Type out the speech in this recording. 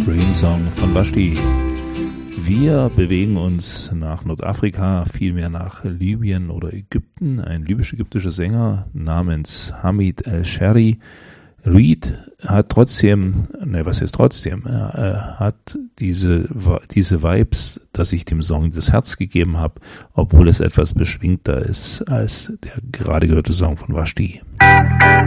Rain Song von Vashti. Wir bewegen uns nach Nordafrika, vielmehr nach Libyen oder Ägypten. Ein libysch-ägyptischer Sänger namens Hamid El-Sheri Reed hat trotzdem, er hat diese Vibes, dass ich dem Song das Herz gegeben habe, obwohl es etwas beschwingter ist als der gerade gehörte Song von Vashti.